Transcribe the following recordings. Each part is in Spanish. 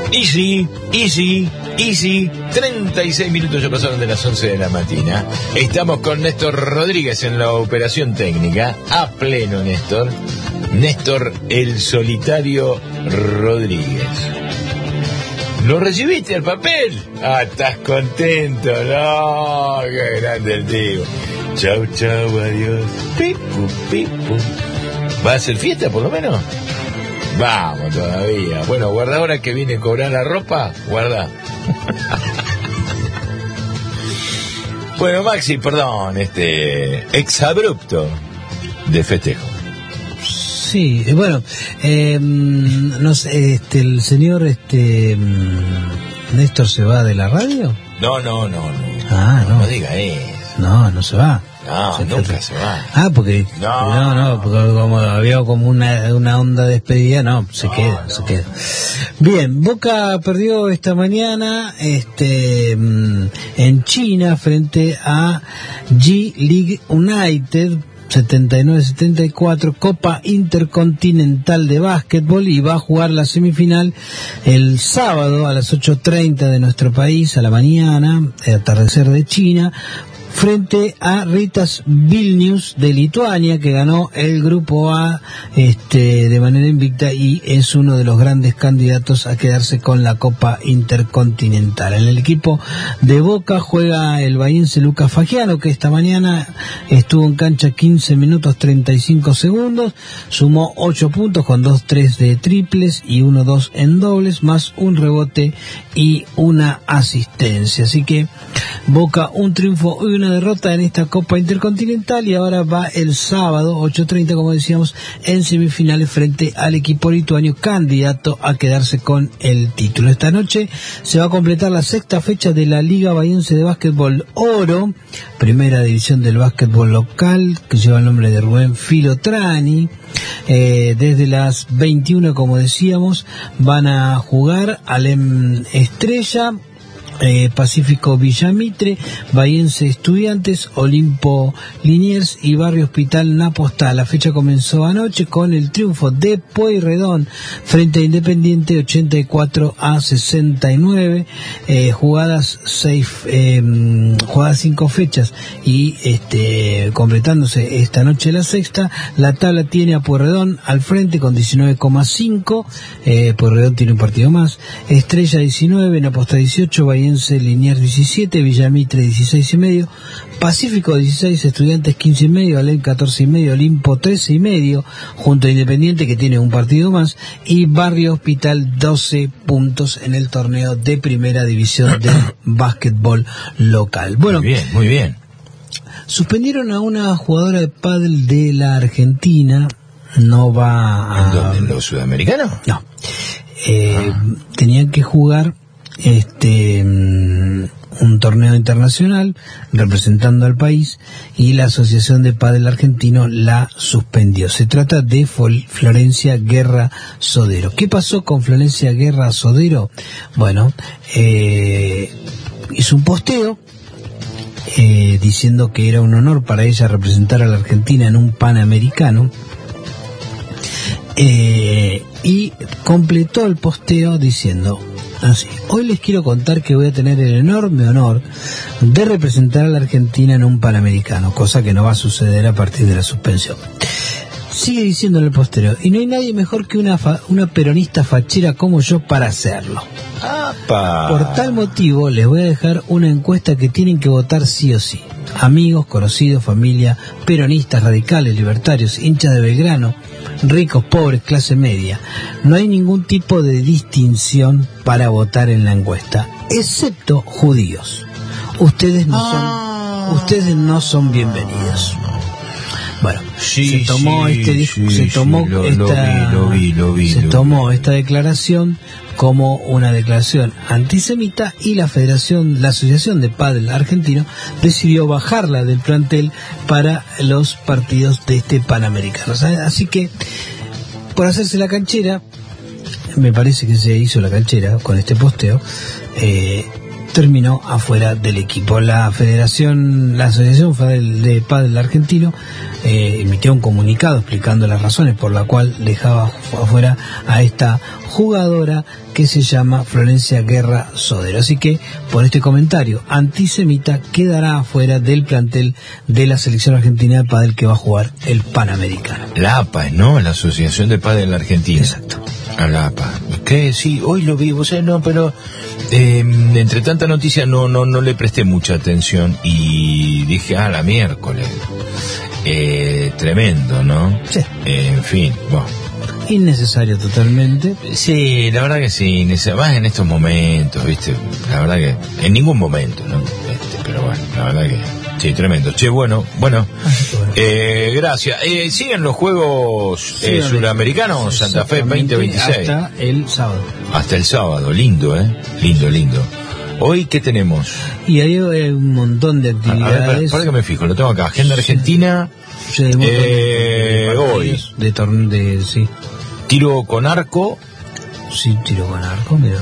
Easy, 36 minutos ya pasaron de las 11 de la mañana. Estamos con Néstor Rodríguez en la operación técnica, a pleno Néstor el solitario Rodríguez. ¿Lo recibiste el papel? Ah, estás contento, no, qué grande el tío. Chau, adiós. Pipu, pipu. ¿Va a hacer fiesta por lo menos? Vamos todavía. Bueno, guarda ahora que viene a cobrar la ropa, guarda. Bueno, Maxi, perdón, exabrupto de festejo. Sí, bueno, no sé, el señor Néstor se va de la radio. No. Ah, no. No diga eso. No se va. No, nunca se va. Ah, porque porque como había como una onda de despedida, se queda. Bien, Boca perdió esta mañana en China frente a G-League United 79-74, Copa Intercontinental de Básquetbol, y va a jugar la semifinal el sábado a las 8:30 de nuestro país, a la mañana, atardecer de China, frente a Ritas Vilnius de Lituania, que ganó el grupo A de manera invicta y es uno de los grandes candidatos a quedarse con la Copa Intercontinental. En el equipo de Boca juega el bahiense Lucas Fagiano, que esta mañana estuvo en cancha 15 minutos 35 segundos, sumó 8 puntos con 2-3 de triples y 1-2 en dobles, más un rebote y una asistencia. Así que Boca un triunfo y una derrota en esta Copa Intercontinental, y ahora va el sábado 8:30, como decíamos, en semifinales frente al equipo lituano, candidato a quedarse con el título. Esta noche se va a completar la sexta fecha de la Liga Bahiense de Básquetbol Oro, primera división del básquetbol local, que lleva el nombre de Rubén Filotrani. Desde las 21, como decíamos, van a jugar Alem Estrella, Pacífico Villamitre, Bahiense Estudiantes, Olimpo Liniers y Barrio Hospital Napostá. La fecha comenzó anoche con el triunfo de Pueyrredón frente a Independiente 84-69, jugadas 5 fechas y completándose esta noche la sexta. La tabla tiene a Pueyrredón al frente con 19,5, Pueyrredón tiene un partido más, Estrella 19, Napostá 18, Bahiense Liniers 17, Villamitre 16,5, Pacífico 16, Estudiantes 15,5, Alem 14,5, Olimpo 13,5, junto a Independiente, que tiene un partido más, y Barrio Hospital 12 puntos en el torneo de primera división del básquetbol local. Bueno, muy bien. Suspendieron a una jugadora de pádel de la Argentina. No va a... ¿En dónde? ¿En los sudamericanos? No. Tenían que jugar un torneo internacional representando al país, y la Asociación de Pádel Argentino la suspendió. Se trata de Florencia Guerra Sodero. ¿Qué pasó con Florencia Guerra Sodero? Bueno, hizo un posteo diciendo que era un honor para ella representar a la Argentina en un Panamericano, y completó el posteo diciendo así: hoy les quiero contar que voy a tener el enorme honor de representar a la Argentina en un Panamericano, cosa que no va a suceder a partir de la suspensión. Sigue diciendo en el posteo: y no hay nadie mejor que una peronista fachera como yo para hacerlo. ¡Apa! Por tal motivo les voy a dejar una encuesta que tienen que votar sí o sí. Amigos, conocidos, familia, peronistas, radicales, libertarios, hinchas de Belgrano, ricos, pobres, clase media. No hay ningún tipo de distinción para votar en la encuesta, excepto judíos. Ustedes no son bienvenidos. Bueno, se tomó esta declaración como una declaración antisemita, y la Asociación de Pádel Argentino decidió bajarla del plantel para los partidos de este Panamericano. Así que, por hacerse la canchera, me parece que se hizo la canchera con este posteo, terminó afuera del equipo. La Asociación de Pádel Argentino emitió un comunicado explicando las razones por la cual dejaba afuera a esta jugadora que se llama Florencia Guerra Sodero. Así que, por este comentario antisemita, quedará afuera del plantel de la selección argentina de pádel que va a jugar el Panamericano. La APA, ¿no? La Asociación de Pádel Argentina. Exacto. A la APA. ¿Qué? Sí, hoy lo vi, vos sabés, no, pero entre tanta noticia no le presté mucha atención y dije, la miércoles. Tremendo, ¿no? Sí. En fin, bueno. Innecesario totalmente. Sí, la verdad que sí, más en estos momentos, ¿viste? La verdad que en ningún momento, ¿no? Pero bueno, la verdad que sí, tremendo. Che, bueno. Gracias. ¿Siguen los Juegos Suramericanos Santa Fe 2026? Hasta el sábado. Hasta el sábado, lindo, Lindo. ¿Hoy qué tenemos? Y hay un montón de actividades. A ver, para que me fijo, lo tengo acá. Agenda Argentina. Sí, hoy. Sí. Tiro con arco. Sí, tiro con arco, mira.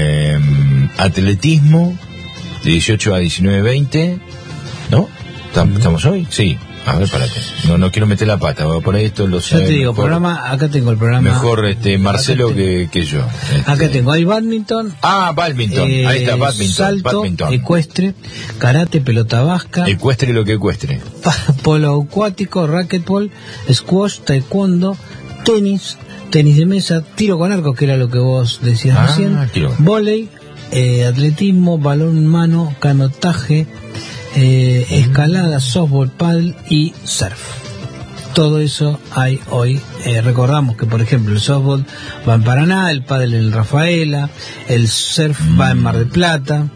Atletismo, de 18 a 19:20. ¿No? ¿Estamos hoy? Sí. A ver, párate. No quiero meter la pata. Voy a poner esto. Ya te digo, acá tengo el programa. Mejor Marcelo que yo. Acá tengo. Hay badminton. Badminton. Ahí está, badminton. Salto, ecuestre, karate, pelota vasca. Ecuestre lo que ecuestre. Polo acuático, racquetball, squash, taekwondo, tenis de mesa, tiro con arco, que era lo que vos decías recién. Vóley, atletismo, balón en mano, canotaje, escalada, softball, pádel y surf. Todo eso hay hoy. Recordamos que, por ejemplo, el softball va en Paraná, el pádel en Rafaela, el surf va en Mar del Plata,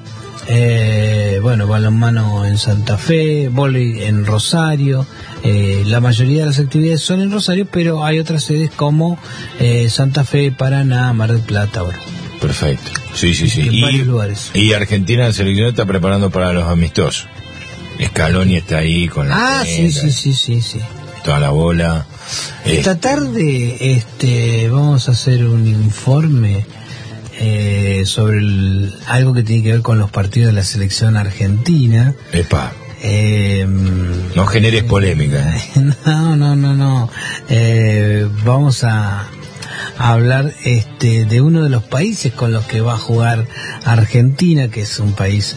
balonmano en Santa Fe, vóley en Rosario. La mayoría de las actividades son en Rosario, pero hay otras sedes como Santa Fe, Paraná, Mar del Plata. Bueno. Perfecto. Sí. En varios lugares. Y Argentina, la selección está preparando para los amistosos. Scaloni está ahí con la sí. Toda la bola. Esta tarde vamos a hacer un informe sobre algo que tiene que ver con los partidos de la selección argentina. Epa. No generes polémica. No. Vamos a hablar de uno de los países con los que va a jugar Argentina, que es un país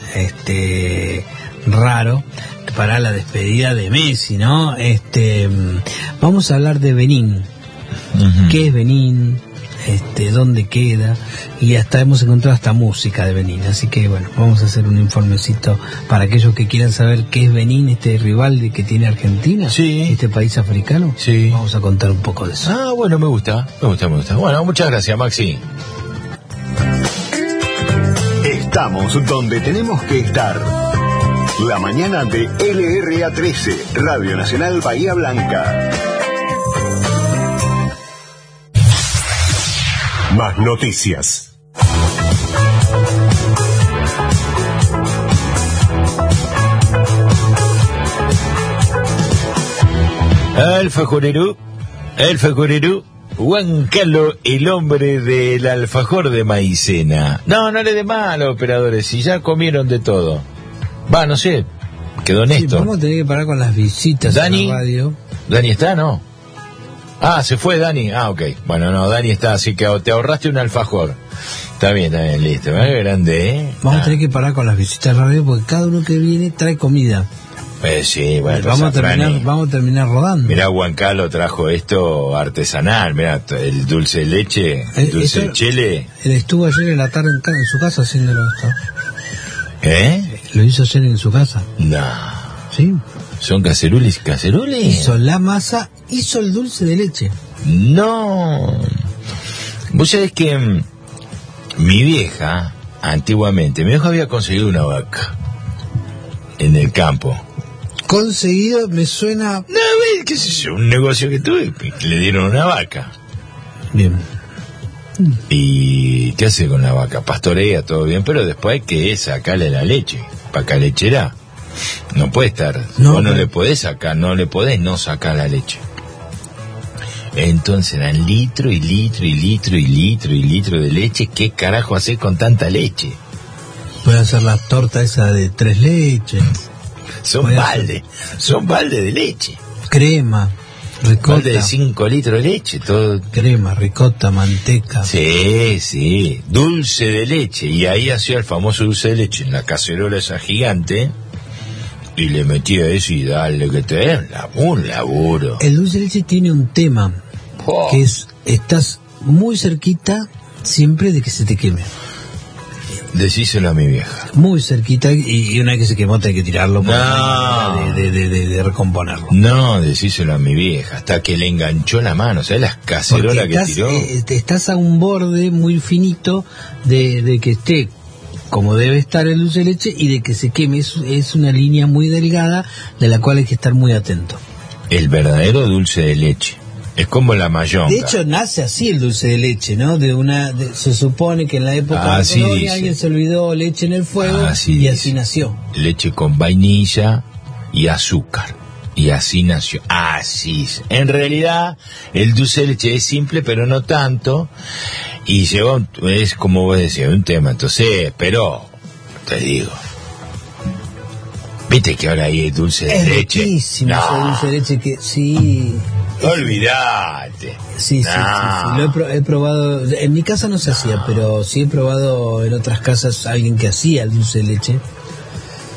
raro para la despedida de Messi, ¿no? Vamos a hablar de Benín. Uh-huh. ¿Qué es Benín? Dónde queda, y hasta hemos encontrado hasta música de Benín, así que bueno, vamos a hacer un informecito para aquellos que quieran saber qué es Benín, este rival que tiene Argentina, este país africano. Sí. Vamos a contar un poco de eso. Bueno, me gusta. Bueno, muchas gracias, Maxi. Estamos donde tenemos que estar. La mañana de LRA13, Radio Nacional Bahía Blanca. Más noticias. Alfajorero, Juan Carlos, el hombre del alfajor de maicena. No le dé mal a los operadores, si ya comieron de todo. No sé, quedó Néstor. Vamos a tener que parar con las visitas a la radio. ¿Dani está, no? Se fue Dani. Ok. Bueno, no, Dani está, así que te ahorraste un alfajor. Está bien, listo. Grande, Vamos a tener que parar con las visitas a la radio porque cada uno que viene trae comida. Sí, bueno. Vamos a terminar rodando. Mirá, Juan Carlos trajo esto artesanal. Mirá, el dulce de leche, el dulce de chile. Él estuvo ayer en la tarde en su casa haciéndolo esto. Lo hizo ayer en su casa. No. Sí. ¿Son caceroles? Hizo la masa, hizo el dulce de leche. No. Vos sabés que mi vieja, antiguamente, había conseguido una vaca en el campo. Conseguido, me suena... No, qué sé yo, un negocio que tuve, le dieron una vaca. Bien. ¿Y qué hace con la vaca? Pastorea, todo bien, pero después hay que sacarle la leche, vaca lechera. No puede estar, vos no le podés sacar, no le podés no sacar la leche. Entonces eran litro de leche. ¿Qué carajo hacés con tanta leche? Puede hacer la torta esa de 3 leches. Son balde de leche. Crema, ricota. Balde de 5 litros de leche, todo. Crema, ricota, manteca. Sí, dulce de leche. Y ahí hacía el famoso dulce de leche en la cacerola esa gigante. Y le metía eso y dale que te den un laburo. El dulce de leche tiene un tema, que es, estás muy cerquita siempre de que se te queme. Decíselo a mi vieja. Muy cerquita, y una vez que se quemó te hay que tirarlo de recomponerlo. No, decíselo a mi vieja, hasta que le enganchó la mano, ¿sabes las cacerolas que tiró? Estás a un borde muy finito de que esté como debe estar el dulce de leche y de que se queme. Es una línea muy delgada de la cual hay que estar muy atento. El verdadero dulce de leche. Es como la mayonga. De hecho, nace así el dulce de leche, ¿no? Se supone que en la época de Colonia alguien se olvidó leche en el fuego y así nació. Leche con vainilla y azúcar. Y así nació. Así. En realidad, el dulce de leche es simple, pero no tanto. Y es como vos decías, un tema. Entonces, pero, te digo. ¿Viste que ahora hay dulce de leche? Es riquísimo ese dulce de leche que, sí... Olvídate. Sí. Lo he probado. En mi casa no se hacía, pero sí he probado en otras casas alguien que hacía el dulce de leche.